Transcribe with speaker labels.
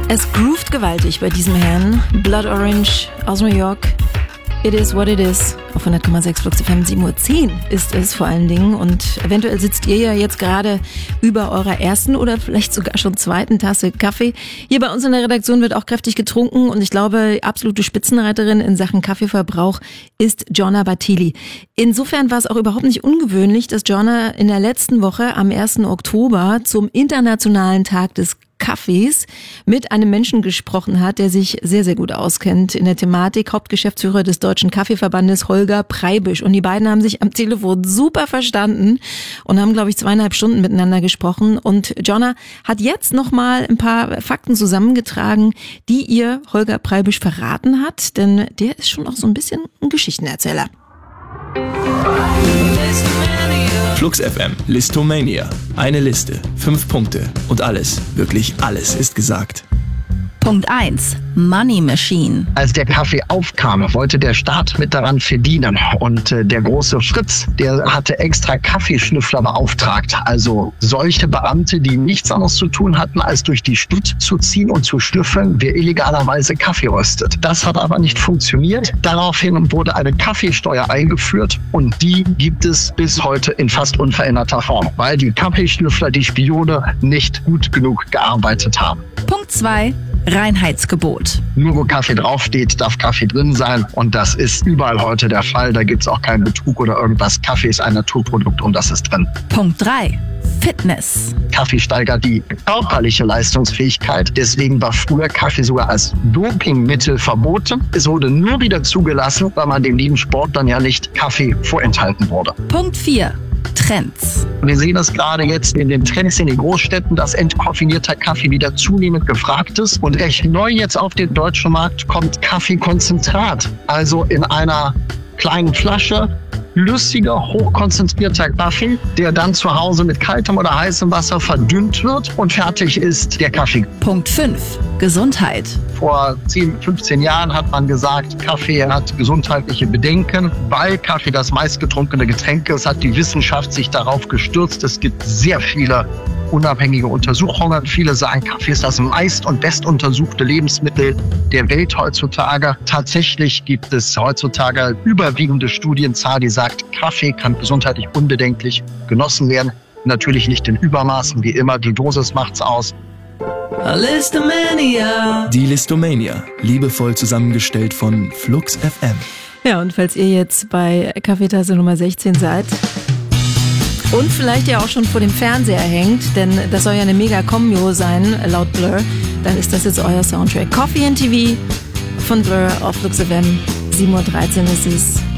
Speaker 1: Es groovt gewaltig bei diesem Herrn. Blood Orange aus New York. It is what it is. Auf 100,6 Flux FM, 7:10 Uhr ist es vor allen Dingen. Und eventuell sitzt ihr ja jetzt gerade über eurer ersten oder vielleicht sogar schon zweiten Tasse Kaffee. Hier bei uns in der Redaktion wird auch kräftig getrunken. Und ich glaube, absolute Spitzenreiterin in Sachen Kaffeeverbrauch ist Giorna Battili. Insofern war es auch überhaupt nicht ungewöhnlich, dass Giorna in der letzten Woche am 1. Oktober zum Internationalen Tag des Kaffees mit einem Menschen gesprochen hat, der sich sehr, sehr gut auskennt in der Thematik, Hauptgeschäftsführer des Deutschen Kaffeeverbandes Holger Preibisch. Und die beiden haben sich am Telefon super verstanden und haben, glaube ich, 2,5 Stunden miteinander gesprochen. Und Giorna hat jetzt nochmal ein paar Fakten zusammengetragen, die ihr Holger Preibisch verraten hat, denn der ist schon auch so ein bisschen ein Geschichtenerzähler.
Speaker 2: Flux FM, Listomania. Eine Liste, 5 Punkte und alles, wirklich alles ist gesagt.
Speaker 3: Punkt 1. Money Machine.
Speaker 4: Als der Kaffee aufkam, wollte der Staat mit daran verdienen. Und der große Fritz, der hatte extra Kaffeeschnüffler beauftragt. Also solche Beamte, die nichts anderes zu tun hatten, als durch die Stadt zu ziehen und zu schnüffeln, wer illegalerweise Kaffee röstet. Das hat aber nicht funktioniert. Daraufhin wurde eine Kaffeesteuer eingeführt und die gibt es bis heute in fast unveränderter Form, weil die Kaffeeschnüffler, die Spione, nicht gut genug gearbeitet haben.
Speaker 3: Punkt 2. Reinheitsgebot.
Speaker 4: Nur wo Kaffee draufsteht, darf Kaffee drin sein und das ist überall heute der Fall. Da gibt es auch keinen Betrug oder irgendwas. Kaffee ist ein Naturprodukt und das ist drin.
Speaker 3: Punkt 3. Fitness.
Speaker 4: Kaffee steigert die körperliche Leistungsfähigkeit. Deswegen war früher Kaffee sogar als Dopingmittel verboten. Es wurde nur wieder zugelassen, weil man dem lieben Sportlern ja nicht Kaffee vorenthalten wurde.
Speaker 3: Punkt 4. Trends.
Speaker 4: Wir sehen das gerade jetzt in den Trends in den Großstädten, dass entkoffinierter Kaffee wieder zunehmend gefragt ist. Und recht neu jetzt auf den deutschen Markt kommt Kaffeekonzentrat. Also in einer kleinen Flasche flüssiger, hochkonzentrierter Kaffee, der dann zu Hause mit kaltem oder heißem Wasser verdünnt wird und fertig ist der Kaffee.
Speaker 3: Punkt 5. Gesundheit.
Speaker 4: Vor 10, 15 Jahren hat man gesagt, Kaffee hat gesundheitliche Bedenken. Weil Kaffee das meistgetrunkene Getränk ist, hat die Wissenschaft sich darauf gestürzt. Es gibt sehr viele unabhängige Untersuchungen. Viele sagen, Kaffee ist das meist- und bestuntersuchte Lebensmittel der Welt heutzutage. Tatsächlich gibt es heutzutage überwiegende Studienzahl, die sagt, Kaffee kann gesundheitlich unbedenklich genossen werden. Natürlich nicht in Übermaßen, wie immer, die Dosis macht's aus.
Speaker 2: Listomania. Die Listomania, liebevoll zusammengestellt von Flux FM.
Speaker 1: Ja, und falls ihr jetzt bei Kaffeetasse Nummer 16 seid und vielleicht ja auch schon vor dem Fernseher hängt, denn das soll ja eine Mega-Kombio sein, laut Blur, dann ist das jetzt euer Soundtrack. Coffee and TV von Blur auf Flux FM. 7:13 Uhr ist es.